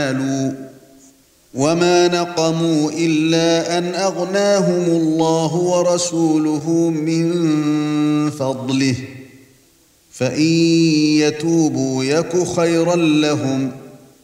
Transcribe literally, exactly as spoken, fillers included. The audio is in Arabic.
نالوا وما نقموا إلا أن أغناهم الله ورسوله من فضله فإن يتوبوا يك خيرا لهم